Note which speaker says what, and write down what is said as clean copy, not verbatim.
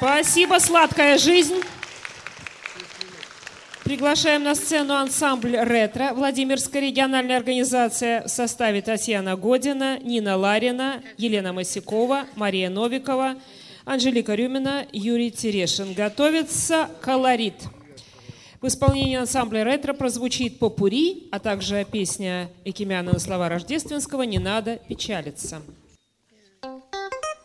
Speaker 1: Спасибо, «Сладкая жизнь». Приглашаем на сцену ансамбль «Ретро». Владимирская региональная организация в составе Татьяна Година, Нина Ларина, Елена Масякова, Мария Новикова, Анжелика Рюмина, Юрий Терешин. Готовится «Колорит». В исполнении ансамбля «Ретро» прозвучит «Попурри», а также песня Экимяна на слова Рождественского «Не надо печалиться».